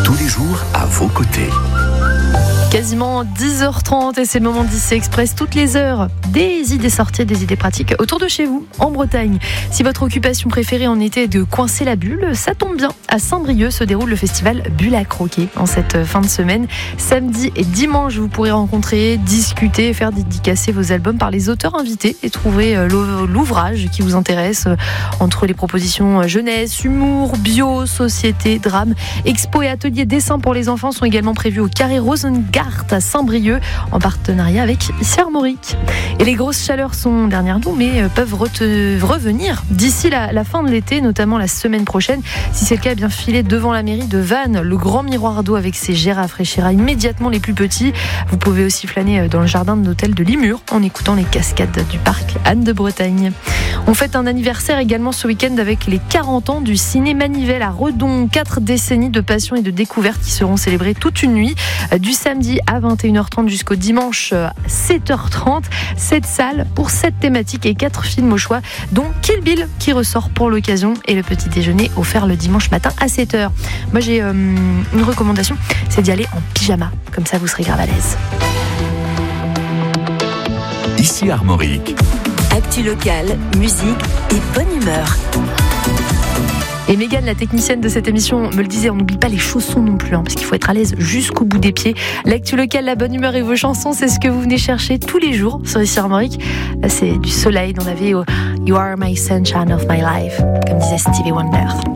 tous les jours à vos côtés. Quasiment 10h30 et c'est le moment d'IC Express, toutes les heures. Des idées sorties, des idées pratiques autour de chez vous, en Bretagne. Si votre occupation préférée en été est de coincer la bulle, ça tombe bien. À Saint-Brieuc se déroule le festival Bulle à croquer en cette fin de semaine. Samedi et dimanche, vous pourrez rencontrer, discuter, faire dédicacer vos albums par les auteurs invités et trouver l'ouvrage qui vous intéresse entre les propositions jeunesse, humour, bio, société, drame. Expo et ateliers dessin pour les enfants sont également prévus au Carré Rosengart à Saint-Brieuc en partenariat avec IC Armorique. Et les grosses chaleurs sont derrière nous mais peuvent revenir d'ici la fin de l'été, notamment la semaine prochaine. Si c'est le cas, bien filer devant la mairie de Vannes, le grand miroir d'eau avec ses jets rafraîchira immédiatement les plus petits. Vous pouvez aussi flâner dans le jardin de l'hôtel de Limur en écoutant les cascades du parc Anne de Bretagne. On fête un anniversaire également ce week-end avec les 40 ans du Ciné Manivelle à Redon. 4 décennies de passion et de découverte qui seront célébrées toute une nuit, du samedi à 21h30 jusqu'au dimanche 7h30. 7 salles pour 7 thématiques et 4 films au choix, dont Kill Bill qui ressort pour l'occasion et le petit déjeuner offert le dimanche matin à 7h. Moi j'ai une recommandation, c'est d'y aller en pyjama, comme ça vous serez grave à l'aise. IC Armorique. Actu locale, musique et bonne humeur. Et Mégane, la technicienne de cette émission, me le disait, on n'oublie pas les chaussons non plus, parce qu'il faut être à l'aise jusqu'au bout des pieds. L'actu locale, la bonne humeur et vos chansons, c'est ce que vous venez chercher tous les jours sur IC Armorique. Là, c'est du soleil dans la vie. You are my sunshine of my life, comme disait Stevie Wonder.